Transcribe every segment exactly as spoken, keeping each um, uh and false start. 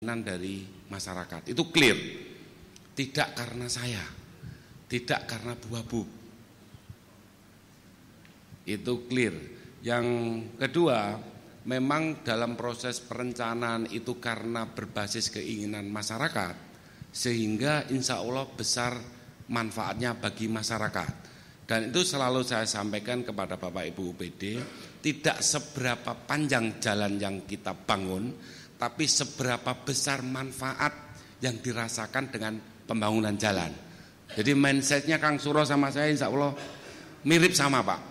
dari masyarakat. Itu clear. Tidak karena saya, tidak karena Bu Habub. Itu clear. Yang kedua, memang dalam proses perencanaan itu karena berbasis keinginan masyarakat, sehingga insya Allah besar manfaatnya bagi masyarakat. Dan itu selalu saya sampaikan kepada Bapak Ibu U P D, tidak seberapa panjang jalan yang kita bangun, tapi seberapa besar manfaat yang dirasakan dengan pembangunan jalan. Jadi mindsetnya Kang Suro sama saya insya Allah mirip sama Pak.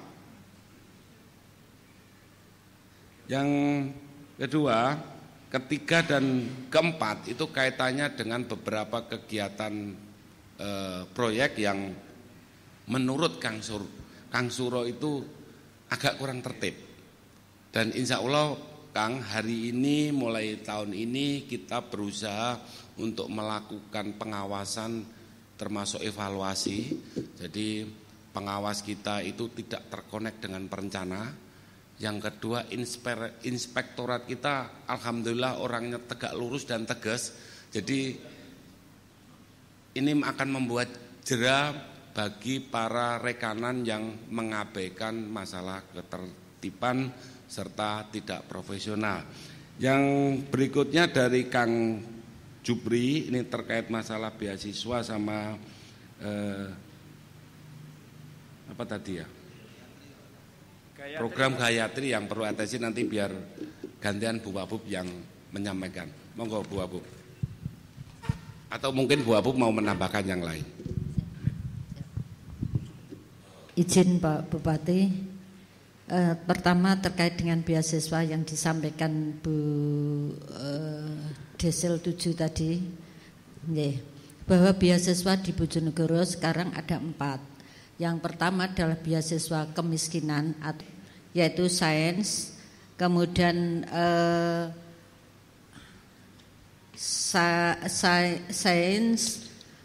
Yang kedua, ketiga dan keempat itu kaitannya dengan beberapa kegiatan eh, proyek yang menurut Kang Suro, Kang Suro itu agak kurang tertib. Dan insya Allah Kang, hari ini mulai tahun ini kita berusaha untuk melakukan pengawasan termasuk evaluasi. Jadi pengawas kita itu tidak terkonek dengan perencana. Yang kedua, inspektorat kita alhamdulillah orangnya tegak lurus dan tegas. Jadi ini akan membuat jera bagi para rekanan yang mengabaikan masalah ketertiban serta tidak profesional. Yang berikutnya dari Kang Jupri, ini terkait masalah beasiswa sama eh, apa tadi ya? Gayatri. Program Gayatri yang perlu atensi nanti biar gantian Bu Habub yang menyampaikan. Monggo Bu Habub. Atau mungkin Bu Habub mau menambahkan yang lain. Izin Pak Bupati. Uh, pertama terkait dengan beasiswa yang disampaikan Bu uh, Desel tujuh tadi, yeah, bahwa beasiswa di Bojonegoro sekarang ada empat. Yang pertama adalah beasiswa kemiskinan, yaitu sains, kemudian uh, sa sa sains,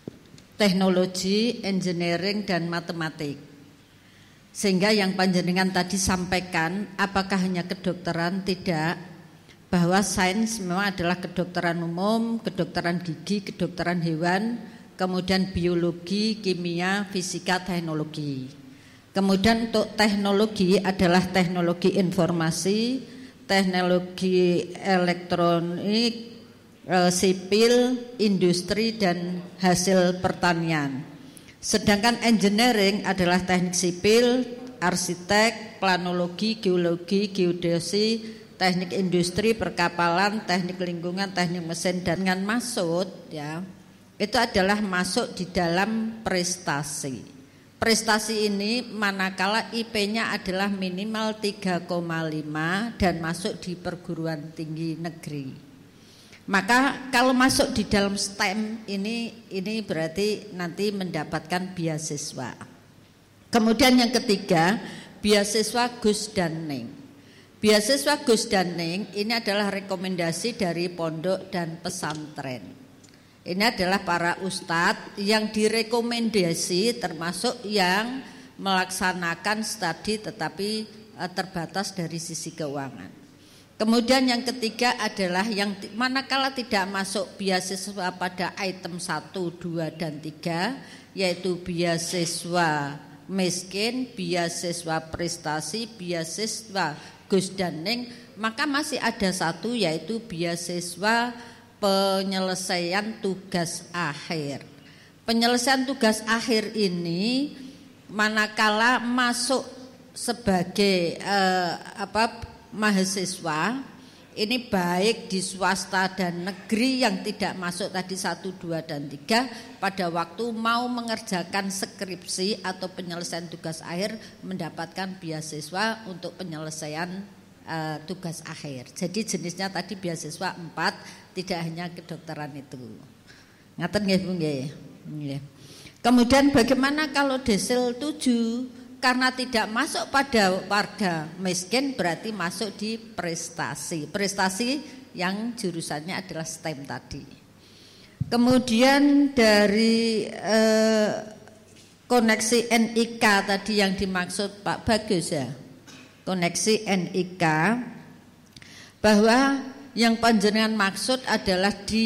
teknologi, engineering dan matematik. Sehingga yang panjenengan tadi sampaikan, apakah hanya kedokteran? Tidak, bahwa sains memang adalah kedokteran umum, kedokteran gigi, kedokteran hewan, kemudian biologi, kimia, fisika, teknologi. Kemudian untuk teknologi adalah teknologi informasi, teknologi elektronik, e, sipil, industri dan hasil pertanian. Sedangkan engineering adalah teknik sipil, arsitek, planologi, geologi, geodesi, teknik industri, perkapalan, teknik lingkungan, teknik mesin, dan dengan maksud ya itu adalah masuk di dalam prestasi. Prestasi ini manakala I P-nya adalah minimal tiga koma lima dan masuk di perguruan tinggi negeri. Maka kalau masuk di dalam S T E M ini ini berarti nanti mendapatkan beasiswa. Kemudian yang ketiga, beasiswa Gus Daning. Beasiswa Gus Daning ini adalah rekomendasi dari pondok dan pesantren. Ini adalah para ustadz yang direkomendasi termasuk yang melaksanakan studi tetapi terbatas dari sisi keuangan. Kemudian yang ketiga adalah yang manakala tidak masuk beasiswa pada item satu, dua, dan tiga, yaitu beasiswa miskin, beasiswa prestasi, beasiswa Gus Daning, maka masih ada satu yaitu beasiswa penyelesaian tugas akhir. Penyelesaian tugas akhir ini manakala masuk sebagai eh, apa mahasiswa ini baik di swasta dan negeri yang tidak masuk tadi satu, dua, dan tiga pada waktu mau mengerjakan skripsi atau penyelesaian tugas akhir mendapatkan beasiswa untuk penyelesaian uh, tugas akhir. Jadi jenisnya tadi beasiswa empat, tidak hanya kedokteran itu. Ngaten nggih Bu nggih. Kemudian bagaimana kalau Desel tujuh? Karena tidak masuk pada warga miskin berarti masuk di prestasi. Prestasi yang jurusannya adalah S T E M tadi. Kemudian dari eh, koneksi N I K tadi yang dimaksud Pak Bagus ya. Koneksi N I K bahwa yang panjenengan maksud adalah di